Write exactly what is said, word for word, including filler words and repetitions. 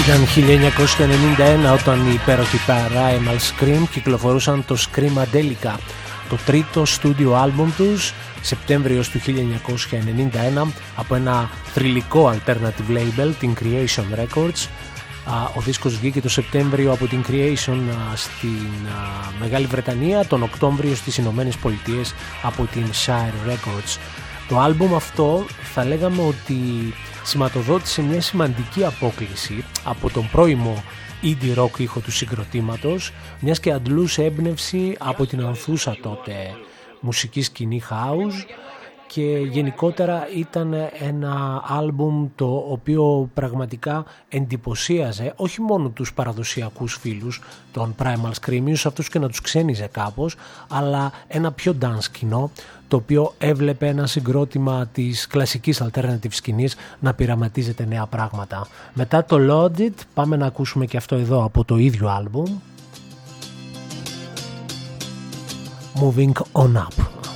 Ήταν χίλια εννιακόσια ενενήντα ένα όταν οι υπέροχοι Primal Scream κυκλοφορούσαν το Screamadelica, το τρίτο στούντιο άλμπουμ τους, Σεπτέμβριος του χίλια εννιακόσια ενενήντα ένα, από ένα θρυλικό alternative label, την Creation Records. Ο δίσκος βγήκε το Σεπτέμβριο από την Creation στην Μεγάλη Βρετανία, τον Οκτώβριο στις Ηνωμένες Πολιτείες από την Shire Records. Το άλμπουμ αυτό θα λέγαμε ότι σηματοδότησε μια σημαντική απόκλιση από τον πρώιμο indie rock ήχο του συγκροτήματος, μιας και αντλούσε έμπνευση από την ανθούσα τότε μουσική σκηνή house, και γενικότερα ήταν ένα άλμπουμ το οποίο πραγματικά εντυπωσίαζε όχι μόνο τους παραδοσιακούς φίλους των Primal Scream, ίσως αυτούς και να τους ξένιζε κάπως, αλλά ένα πιο dance κοινό, το οποίο έβλεπε ένα συγκρότημα της κλασικής alternative σκηνής να πειραματίζεται νέα πράγματα. Μετά το Loaded πάμε να ακούσουμε και αυτό εδώ από το ίδιο άλμπουμ, Moving On Up.